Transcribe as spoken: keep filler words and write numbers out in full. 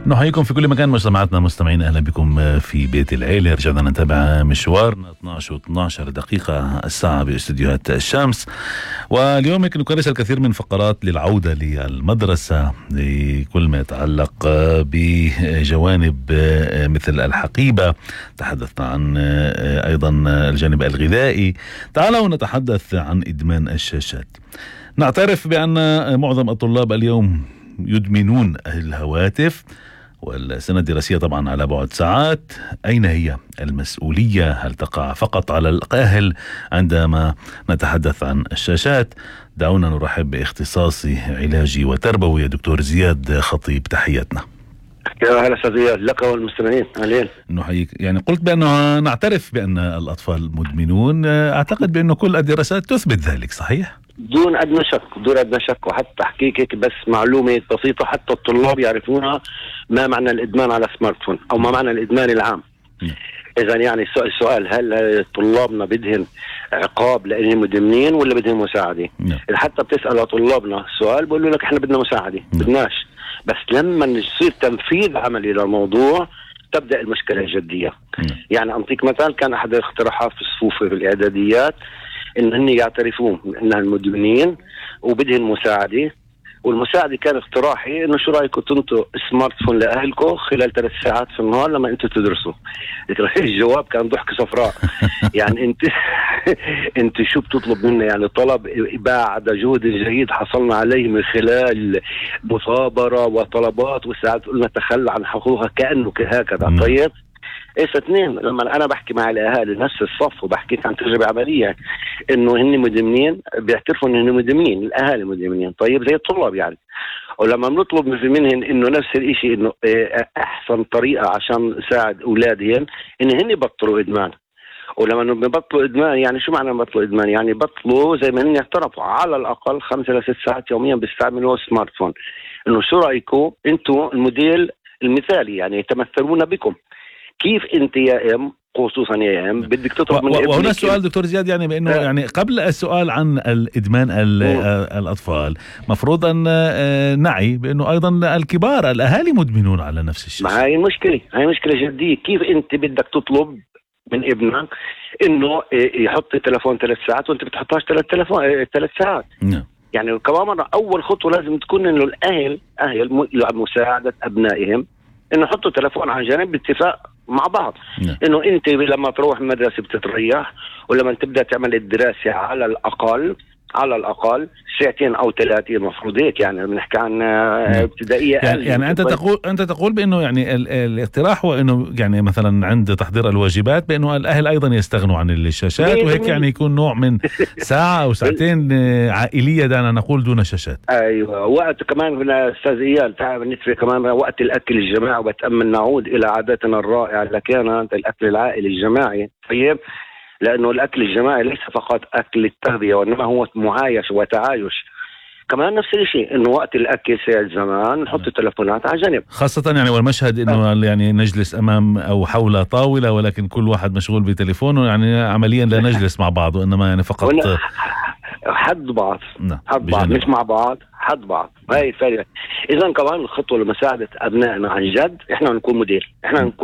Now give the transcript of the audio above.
نحييكم في كل مكان مجتمعاتنا مستمعين، أهلا بكم في بيت العيلة. رجعنا نتابع مشوارنا اثنعش واثنعش دقيقة الساعة باستديوهات الشمس، واليوم نكرس الكثير من فقرات للعودة للمدرسة لكل ما يتعلق بجوانب مثل الحقيبة. تحدثنا عن أيضا الجانب الغذائي. تعالوا نتحدث عن إدمان الشاشات. نعترف بأن معظم الطلاب اليوم يدمنون الهواتف، والسنة الدراسية طبعا على بعد ساعات. أين هي المسؤولية؟ هل تقع فقط على الأهل عندما نتحدث عن الشاشات؟ دعونا نرحب باختصاصي علاجي وتربوي دكتور زياد خطيب. تحياتنا. يا هلا استاذ زياد، لك والمستمعين. اهلين. نحييك. يعني قلت بأنه نعترف بأن الأطفال مدمنون، أعتقد بأنه كل الدراسات تثبت ذلك، صحيح؟ دون أدنى شك، دون أدنى شك. وحتى أحكيك هيك بس معلومة بسيطة حتى الطلاب يعرفونها، ما معنى الإدمان على سمارت فون أو ما معنى الإدمان العام. إذا يعني السؤال، هل طلابنا بدهم عقاب لأنهم مدمنين ولا بدهم مساعدة؟ إذا حتى بتسأل طلابنا السؤال بقولوا لك إحنا بدنا مساعدة، بدناش. بس لما يصير تنفيذ عملي للموضوع تبدأ المشكلة الجدية. يعني أنطيك مثال، كان أحد الاقتراحات في الصفوف في الإعداديات إن هن يعترفون إنهم مدمنين وبدهم مساعدة، والمساعدة كان اقتراحي إنه شو رأيكم تنطوا سمارت فون لأهلكم خلال ثلاث ساعات في النهار لما أنتوا تدرسوا. الجواب كان ضحك صفراء. يعني أنت أنت شو بتطلب منا؟ يعني طلب بعد جهد جيد حصلنا عليه من خلال مثابرة وطلبات وساعات قلنا تخلى عن حقوقها كأنه هكذا. طيب ايه اثنين، لما انا بحكي مع الاهالي نفس الصف وبحكي عن تجربه عمليه انه هن مدمنين، بيعترفوا انه مدمنين، الاهالي مدمنين. طيب زي الطلاب يعني. ولما بنطلب منهم انه نفس الاشي، انه احسن طريقه عشان نساعد اولادهم ان هن يبطلوا ادمان. ولما ببطلوا ادمان، يعني شو معنى بطلوا ادمان؟ يعني بطلوا زي ما هن اعترفوا على الاقل خمسة لست ساعات يوميا بيستعملوا سمارت فون. انه شو رايكم انتم الموديل المثالي، يعني يتمثلون بكم. كيف انت يا ام، خصوصا يا ام، بدك تطلب من ابنك؟ وهنا السؤال دكتور زياد، يعني بانه آه. يعني قبل السؤال عن الادمان الاطفال مفروض ان نعي بانه ايضا الكبار الاهالي مدمنون على نفس الشيء. ما هاي المشكله، هاي مشكله جديه. كيف انت بدك تطلب من ابنك انه يحط التلفون ثلاث ساعات وانت بتحطهاش ثلاث تلفون ثلاث ساعات؟ نعم. يعني كمان مرة أول خطوة لازم تكون إنه الأهل أهل مساعدة أبنائهم إنه يحطوا تلفون على جانب باتفاق مع بعض. نعم. إنه أنت لما تروح المدرسة بتتريح، ولما تبدأ تعمل الدراسة على الأقل على الأقل ساعتين أو ثلاثة، المفروض هيك. يعني بنحكي عن ابتدائية. يعني, يعني أنت تقول أنت تقول بأنه يعني الاقتراح هو إنه يعني مثلا عند تحضير الواجبات بأنه الأهل أيضا يستغنوا عن الشاشات، وهيك يعني يكون نوع من ساعة أو ساعتين عائلية دعنا نقول دون شاشات. أيوة. وقت كمان أستاذ إيال تعب نتفق كمان وقت الأكل الجماعي، وبتأمل نعود إلى عاداتنا الرائعة اللي كانت الأكل العائلي الجماعي. طيب، لأنه الأكل الجماعي ليس فقط أكل التغذية، وإنما هو معايش وتعايش. كمان نفس الشيء، إنه وقت الأكل ساعة زمان نحط التلفونات على جنب، خاصة يعني والمشهد إنه أه. يعني نجلس أمام أو حول طاولة ولكن كل واحد مشغول بتليفونه، يعني عمليا لا نجلس مع بعض وإنما يعني فقط حد بعض. نعم. حد بعض، مش مع بعض، حد بعض. هاي الفرق. إذا كمان الخطوة لمساعدة أبنائنا عن جد، إحنا نكون موديل، إحنا نكون